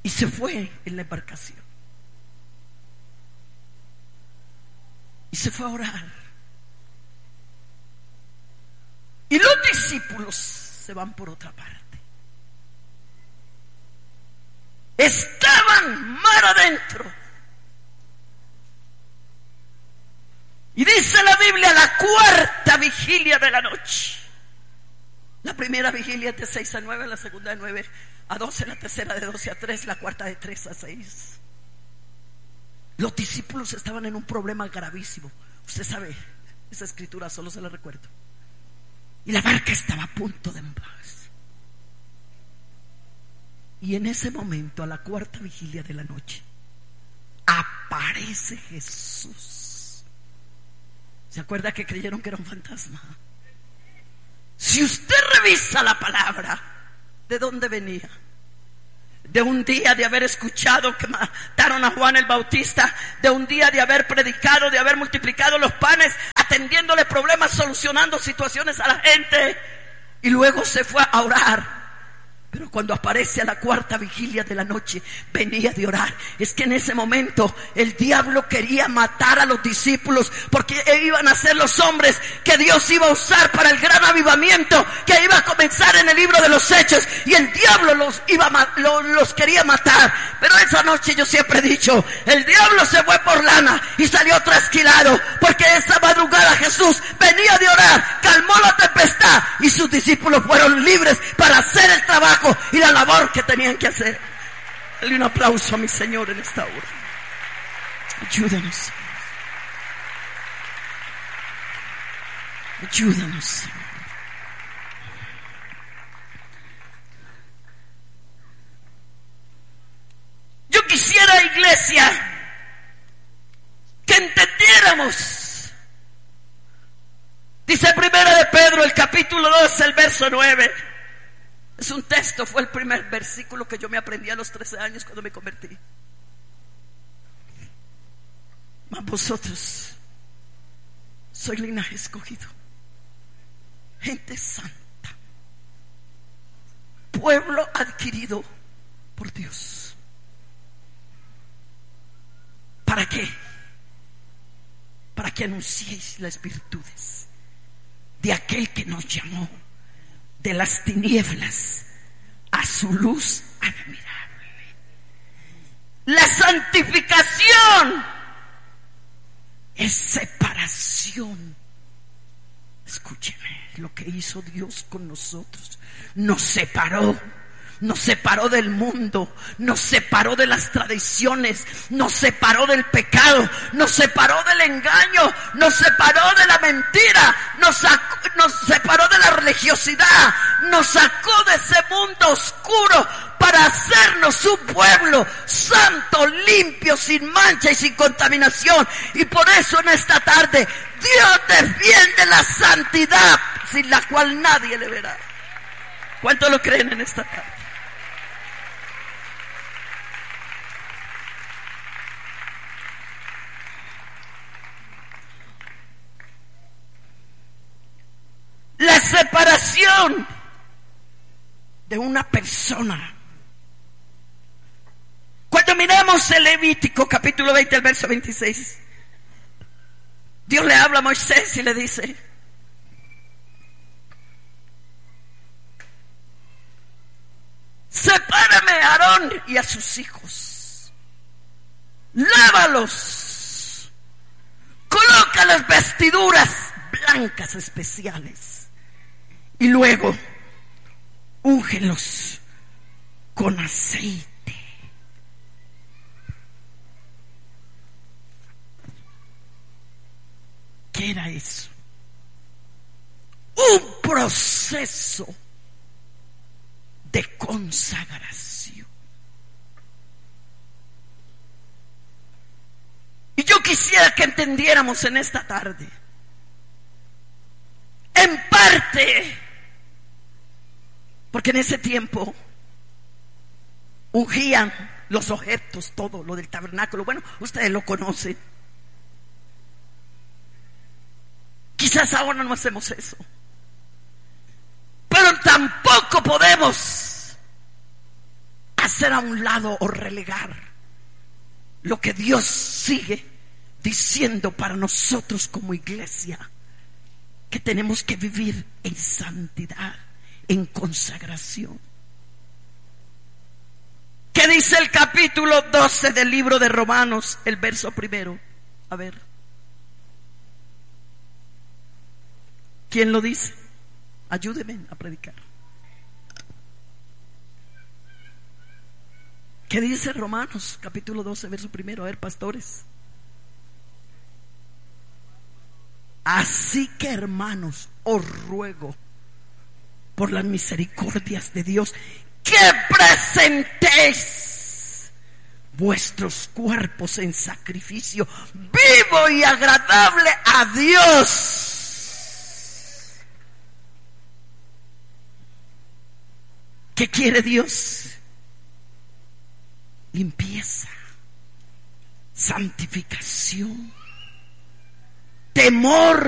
y se fue en la embarcación. Y se fue a orar. Y los discípulos se van por otra parte. Estaban mar adentro. Y dice la Biblia, la cuarta vigilia de la noche. La primera vigilia es de 6 a 9, la segunda de 9 a 12, la tercera de 12 a 3, la cuarta de 3 a 6. Los discípulos estaban en un problema gravísimo. Usted sabe, esa escritura solo se la recuerdo. Y la barca estaba a punto de embarcarse. Y en ese momento, a la cuarta vigilia de la noche, aparece Jesús. ¿Se acuerda que creyeron que era un fantasma? Si usted revisa la palabra, ¿de dónde venía? De un día de haber escuchado que mataron a Juan el Bautista, de un día de haber predicado, de haber multiplicado los panes, atendiéndole problemas, solucionando situaciones a la gente, y luego se fue a orar. Pero cuando aparece a la cuarta vigilia de la noche, venía de orar. Es que en ese momento el diablo quería matar a los discípulos, porque iban a ser los hombres que Dios iba a usar para el gran avivamiento que iba a comenzar en el libro de los Hechos, y el diablo los quería matar. Pero esa noche yo siempre he dicho, el diablo se fue por lana y salió trasquilado, porque esa madrugada Jesús venía de orar, calmó la tempestad, y sus discípulos fueron libres para hacer el trabajo y la labor que tenían que hacer. Dale un aplauso a mi Señor en esta hora. Ayúdanos, Señor. Ayúdanos, Señor. Yo quisiera, iglesia, que entendiéramos. Dice Primera de Pedro, el capítulo 2, el verso 9. Es un texto, fue el primer versículo que yo me aprendí a los 13 años cuando me convertí. Mas vosotros sois linaje escogido, gente santa, pueblo adquirido por Dios. ¿Para qué? Para que anunciéis las virtudes de aquel que nos llamó de las tinieblas a su luz admirable. La santificación es separación. Escúcheme, lo que hizo Dios con nosotros: nos separó del mundo, nos separó de las tradiciones, nos separó del pecado, nos separó del engaño, nos separó de la mentira, nos separó de la religiosidad, nos sacó de ese mundo oscuro para hacernos un pueblo santo, limpio, sin mancha y sin contaminación. Y por eso en esta tarde Dios defiende la santidad, sin la cual nadie le verá. ¿Cuántos lo creen en esta tarde? La separación de una persona. Cuando miramos el Levítico capítulo 20, el verso 26, Dios le habla a Moisés y le dice: sepárame a Aarón y a sus hijos, lávalos, coloca las vestiduras blancas especiales, y luego úngelos con aceite. ¿Qué era eso? Un proceso de consagración. Y yo quisiera que entendiéramos en esta tarde, en parte, porque en ese tiempo ungían los objetos, todo lo del tabernáculo. Bueno, ustedes lo conocen. Quizás ahora no hacemos eso, pero tampoco podemos hacer a un lado o relegar lo que Dios sigue diciendo para nosotros como iglesia, que tenemos que vivir en santidad, en consagración. ¿Qué dice el capítulo 12 del libro de Romanos, el verso primero? A ver, ¿quién lo dice? Ayúdenme a predicar. ¿Qué dice Romanos capítulo 12 verso primero? A ver, pastores. Así que, hermanos, os ruego por las misericordias de Dios que presentéis vuestros cuerpos en sacrificio vivo y agradable a Dios. ¿Qué quiere Dios? Limpieza, santificación, temor